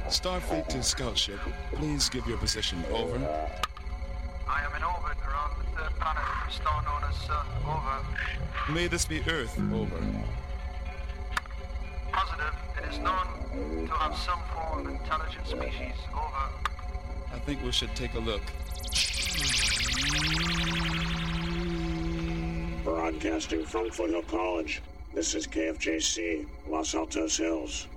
Starfleet to scout ship, please give your position. Over. I am in orbit around the third planet, star known as Sun. Over. May this be Earth. Over. Positive. It is known to have some form of intelligent species. Over. I think we should take a look. Broadcasting from Foothill College. This is KFJC, Los Altos Hills.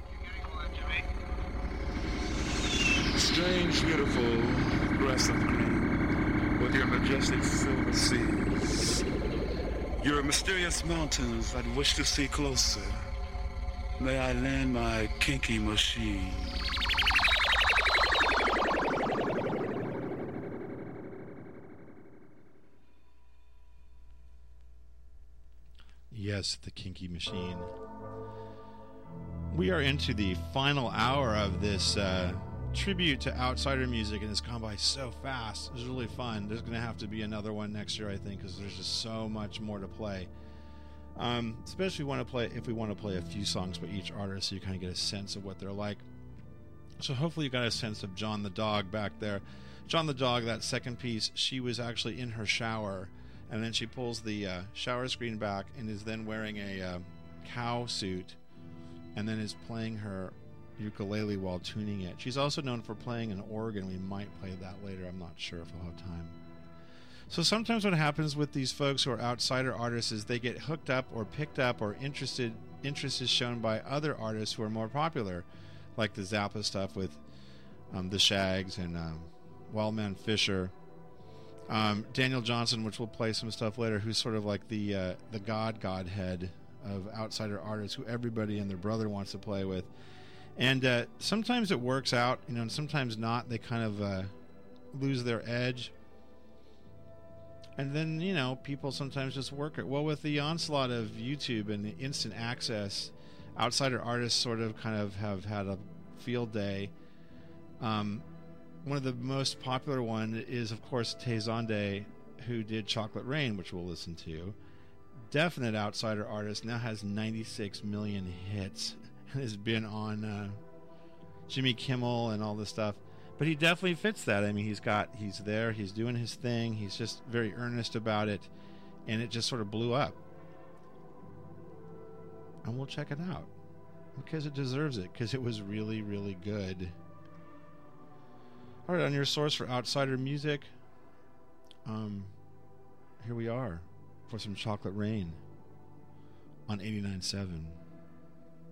Strange, beautiful grass of green, with your majestic silver seas, your mysterious mountains I'd wish to see closer. May I land my kinky machine. Yes, the kinky machine. We are into the final hour of this tribute to outsider music, and it's gone by so fast. It was really fun. There's going to have to be another one next year, I think, because there's just so much more to play. Especially if we want to play a few songs by each artist, so you kind of get a sense of what they're like. So hopefully you got a sense of John the Dog back there. John the Dog, that second piece, she was actually in her shower, and then she pulls the shower screen back and is then wearing a cow suit, and then is playing her ukulele while tuning it. She's also known for playing an organ. We might play that later. I'm not sure if we'll have time. So sometimes what happens with these folks who are outsider artists is they get hooked up or picked up, or interest is shown by other artists who are more popular, like the Zappa stuff with the Shags and Wildman Fisher. Daniel Johnson, which we'll play some stuff later, who's sort of like the godhead of outsider artists who everybody and their brother wants to play with. And sometimes it works out, and sometimes not. They kind of lose their edge. And then, people sometimes just work it. Well, with the onslaught of YouTube and the instant access, outsider artists sort of kind of have had a field day. One of the most popular one is, of course, Tay Zonday, who did Chocolate Rain, which we'll listen to. Definite outsider artist, now has 96 million hits. Has been on Jimmy Kimmel and all this stuff, but he definitely fits that. I mean, he's there, he's doing his thing, he's just very earnest about it, and it just sort of blew up. And we'll check it out because it deserves it, because it was really, really good. All right, on your source for outsider music, here we are for some Chocolate Rain on 89.7.